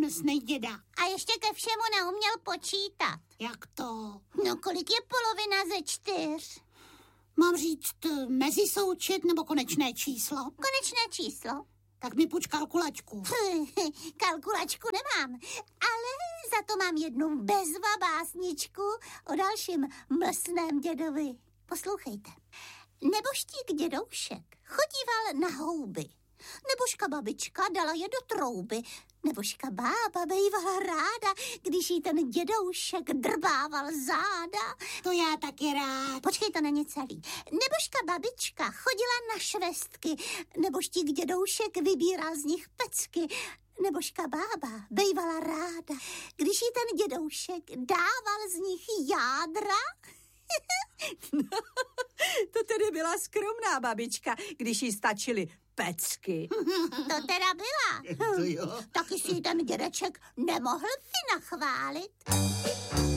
nesnej děda. A ještě ke všemu neuměl počítat. Jak to? No, kolik je polovina ze 4? Mám říct mezisoučet nebo konečné číslo? Konečné číslo. Tak mi půjč kalkulačku. Kalkulačku nemám, ale za to mám jednu bezva básničku o dalším mlsném dědovi. Poslouchejte. Nebožtík dědoušek chodíval na houby. Nebožka babička dala je do trouby. Nebožka bába bejvala ráda, když jí ten dědoušek drbával záda. To já taky rád. Počkej, to není celý. Nebožka babička chodila na švestky. Nebožtík dědoušek vybíral z nich pecky. Nebožka bába bejvala ráda, když jí ten dědoušek dával z nich jádra. To tedy byla skromná babička, když jí stačily pecky. To teda byla. To jo. Taky si ten dědeček nemohl vynachválit.